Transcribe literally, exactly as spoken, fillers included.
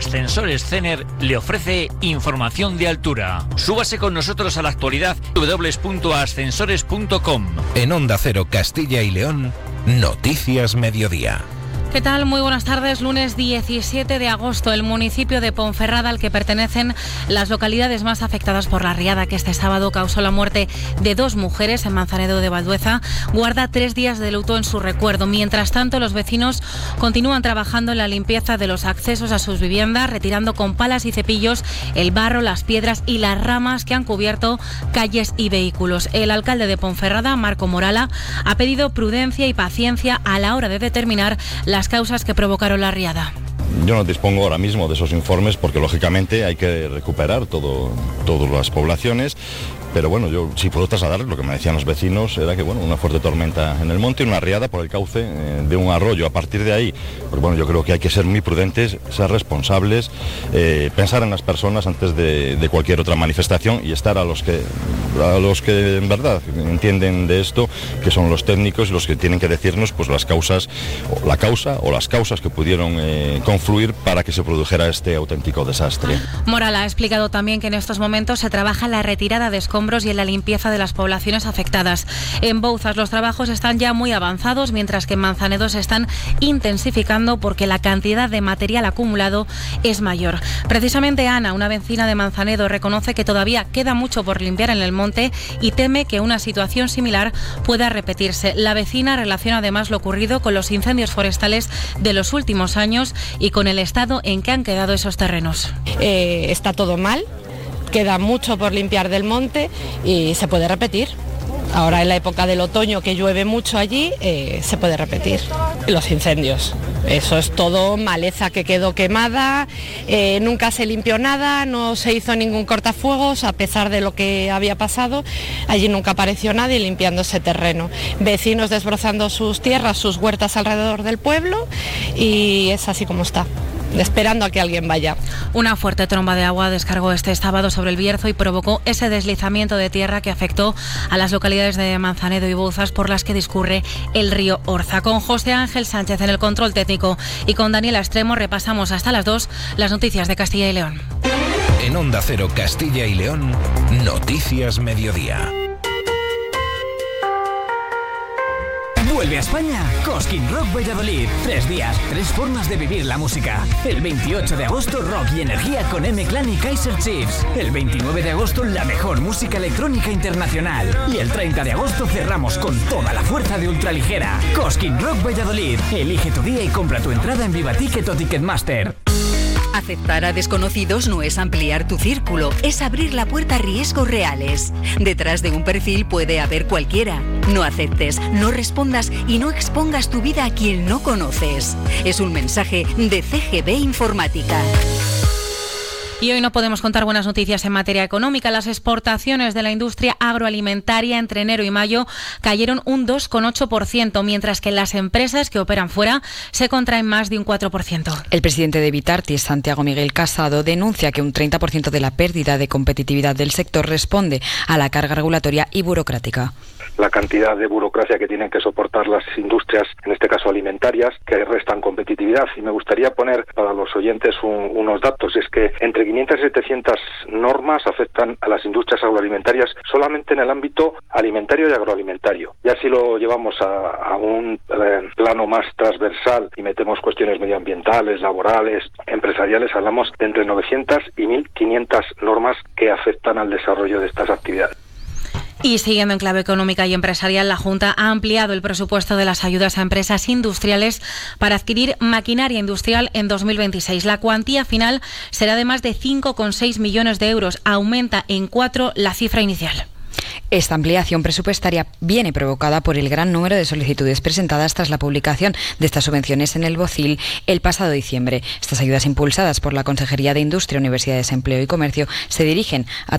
Ascensores Cener le ofrece información de altura. Súbase con nosotros a la actualidad doble u doble u doble u punto ascensores punto com. En Onda Cero Castilla y León, Noticias Mediodía. ¿Qué tal? Muy buenas tardes. Lunes diecisiete de agosto, el municipio de Ponferrada, al que pertenecen las localidades más afectadas por la riada que este sábado causó la muerte de dos mujeres en Manzanedo de Valdueza, guarda tres días de luto en su recuerdo. Mientras tanto, los vecinos continúan trabajando en la limpieza de los accesos a sus viviendas, retirando con palas y cepillos el barro, las piedras y las ramas que han cubierto calles y vehículos. El alcalde de Ponferrada, Marco Morala, ha pedido prudencia y paciencia a la hora de determinar las causas que provocaron la riada. Yo no dispongo ahora mismo de esos informes porque lógicamente hay que recuperar todo, todas las poblaciones, pero bueno, yo sí puedo trasladar lo que me decían los vecinos, era que bueno, una fuerte tormenta en el monte y una riada por el cauce eh, de un arroyo. A partir de ahí, pues bueno, yo creo que hay que ser muy prudentes, ser responsables, eh, pensar en las personas antes de, de cualquier otra manifestación y estar a los que a los que en verdad entienden de esto, que son los técnicos y los que tienen que decirnos pues las causas, o la causa o las causas que pudieron eh, confluir para que se produjera este auténtico desastre. Moral ha explicado también que en estos momentos se trabaja en la retirada de escombros y en la limpieza de las poblaciones afectadas. En Bouzas los trabajos están ya muy avanzados, mientras que en Manzanedo se están intensificando porque la cantidad de material acumulado es mayor. Precisamente Ana, una vecina de Manzanedo, reconoce que todavía queda mucho por limpiar en el monte y teme que una situación similar pueda repetirse. La vecina relaciona además lo ocurrido con los incendios forestales de los últimos años y con el estado en que han quedado esos terrenos. Eh, está todo mal, queda mucho por limpiar del monte y se puede repetir. Ahora en la época del otoño que llueve mucho allí, eh, se puede repetir. Los incendios, eso es todo maleza que quedó quemada, eh, nunca se limpió nada, no se hizo ningún cortafuegos a pesar de lo que había pasado. Allí nunca apareció nadie limpiando ese terreno. Vecinos desbrozando sus tierras, sus huertas alrededor del pueblo y es así como está, esperando a que alguien vaya. Una fuerte tromba de agua descargó este sábado sobre el Bierzo y provocó ese deslizamiento de tierra que afectó a las localidades de Manzanedo y Bouzas por las que discurre el río Orza. Con José Ángel Sánchez en el control técnico y con Daniela Extremo repasamos hasta las dos las noticias de Castilla y León. En Onda Cero Castilla y León, Noticias Mediodía. Vuelve a España Cosquín Rock Valladolid. Tres días, tres formas de vivir la música. El veintiocho de agosto, rock y energía con M-Clan y Kaiser Chiefs. El veintinueve de agosto, la mejor música electrónica internacional. Y el treinta de agosto cerramos con toda la fuerza de ultraligera. Cosquín Rock Valladolid. Elige tu día y compra tu entrada en Viva Ticket o Ticketmaster. Aceptar a desconocidos no es ampliar tu círculo, es abrir la puerta a riesgos reales. Detrás de un perfil puede haber cualquiera. No aceptes, no respondas y no expongas tu vida a quien no conoces. Es un mensaje de C G B Informática. Y hoy no podemos contar buenas noticias en materia económica. Las exportaciones de la industria agroalimentaria entre enero y mayo cayeron un dos coma ocho por ciento, mientras que las empresas que operan fuera se contraen más de un cuatro por ciento. El presidente de Vitartis, Santiago Miguel Casado, denuncia que un treinta por ciento de la pérdida de competitividad del sector responde a la carga regulatoria y burocrática. La cantidad de burocracia que tienen que soportar las industrias, en este caso alimentarias, que restan competitividad. Y me gustaría poner para los oyentes un, unos datos. Es que entre quinientas y setecientas normas afectan a las industrias agroalimentarias solamente en el ámbito alimentario y agroalimentario. Ya si lo llevamos a, a un eh, plano más transversal y metemos cuestiones medioambientales, laborales, empresariales, hablamos de entre novecientas y mil quinientas normas que afectan al desarrollo de estas actividades. Y siguiendo en clave económica y empresarial, la Junta ha ampliado el presupuesto de las ayudas a empresas industriales para adquirir maquinaria industrial en dos mil veintiséis. La cuantía final será de más de cinco coma seis millones de euros. Aumenta en cuatro la cifra inicial. Esta ampliación presupuestaria viene provocada por el gran número de solicitudes presentadas tras la publicación de estas subvenciones en el BOCIL el pasado diciembre. Estas ayudas impulsadas por la Consejería de Industria, Universidades, Empleo y Comercio se dirigen a